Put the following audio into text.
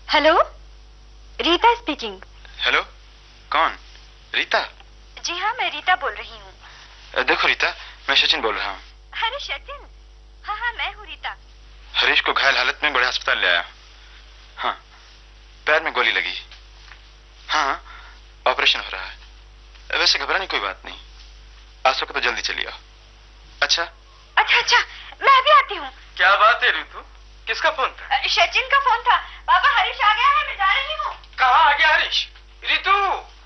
Hello, Rita speaking. Hello, कौन? रीता? जी हाँ, मैं रीता बोल रही हूँ। देखो रीता, मैं सचिन बोल रहा हूँ। अरे सचिन, हाँ हाँ मैं हूँ रीता। हरीश को घायल हालत में बड़े अस्पताल ले आया। हाँ, पैर में गोली लगी। हाँ, ऑपरेशन हो रहा है। वैसे घबराने की कोई बात नहीं, आ सको तो जल्दी चलिए आओ। अच्छा अच्छा अच्छा, मैं अभी आती हूँ। क्या बात है ऋतु, किसका फोन था? सचिन का फोन था। पापा हरीश आ गया है, मैं जा रही हूँ। कहाँ आ गया हरीश? ऋतु